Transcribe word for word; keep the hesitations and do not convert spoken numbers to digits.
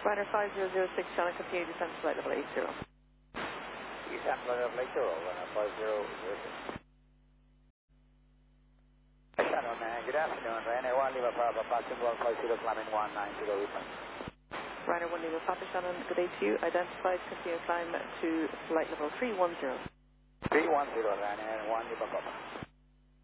Ryanair five zero zero six, Shannon, continue descent to flight level eight zero. Descent flight level eight zero, Ryanair five zero zero six. Shannon, uh, good afternoon, Ryanair one, Lima Bravo, passing one five zero, climbing one nine zero, return. Ryanair one, Lima Papa, Shannon, good day to you. Identified, continue climb to flight level three one zero. three one zero, Ryanair one, Lima Papa.